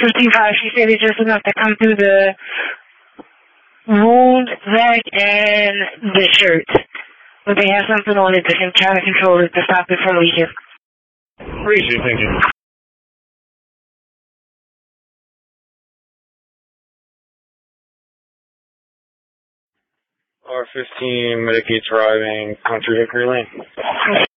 55, she said it's just enough to come through the wound vac and the shirt. But they have something on it that can try to control it to stop it from leaking. Appreciate it, thank you. R15 Medicaid's arriving, country Hickory Lane.